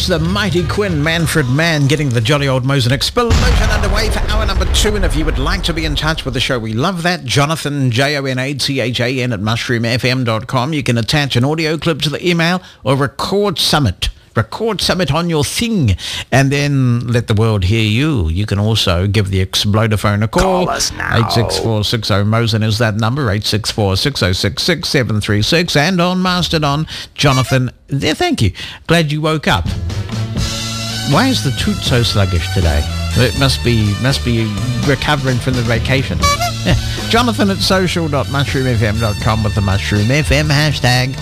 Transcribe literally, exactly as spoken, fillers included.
the mighty Quinn Manfred Mann getting the jolly old Mosen explosion underway for hour number two. And if you would like to be in touch with the show, we love that. Jonathan, J O N A T H A N at mushroom f m dot com. You can attach an audio clip to the email or record summit. Record summit on your thing and then let the world hear you. You can also give the Exploder phone a call. Call us now. eight six four six zero Mosen is that number, eight six four six zero six six seven three six. And on Mastodon, Jonathan, there, thank you. Glad you woke up. Why is the toot so sluggish today? It must be must be recovering from the vacation. Yeah. Jonathan at social dot mushroom f m dot com with the Mushroom F M hashtag.